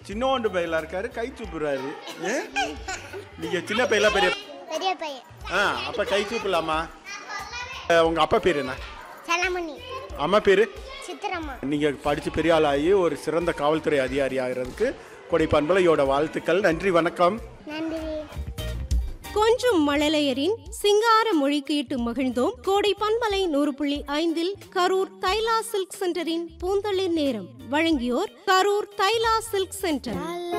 சின்னோண்டு பையலா இருக்காரு, கை சூப்புறாரு. நீங்க சின்ன பையலா பெரிய பையன்? அப்ப கை சூப்பலாமா? உங்க அப்பா பேர் என்ன? சலமணி. அம்மா பேரு சித்திரம்மா. நீங்க படிச்சு பெரிய ஆளாகி ஒரு சிறந்த காவல்துறை அதிகாரி ஆகிறதுக்கு கோடை பண்பலையோட வாழ்த்துக்கள். நன்றி, வணக்கம். நன்றி. கொஞ்சம் மழலையரின் சிங்கார மொழி கேட்டு மகிழ்ந்தோம். கோடை பண்பலை 100.5 கரூர் தைலா சில்க் சென்டரின் பூந்தளிர் நேரம். வழங்கியோர் கரூர் தைலா சில்க் சென்டர்.